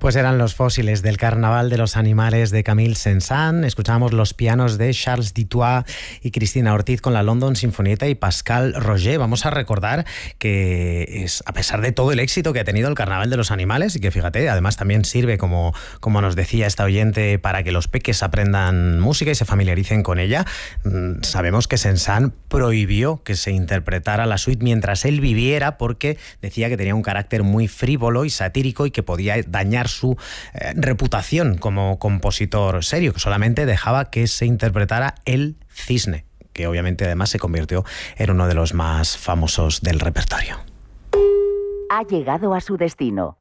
Pues eran los fósiles del Carnaval de los Animales de Camille Saint-Saëns. Escuchábamos los pianos de Charles Dutoit y Cristina Ortiz con la London Sinfonietta y Pascal Roger. Vamos a recordar que a pesar de todo el éxito que ha tenido el Carnaval de los Animales, y que fíjate, además también sirve, como nos decía esta oyente, para que los peques aprendan música y se familiaricen con ella, sabemos que Saint-Saëns prohibió que se interpretara la suite mientras él viviera, porque decía que tenía un carácter muy frívolo y satírico y que podía dañar su reputación como compositor serio, que solamente dejaba que se interpretara El Cisne, que obviamente además se convirtió en uno de los más famosos del repertorio. Ha llegado a su destino.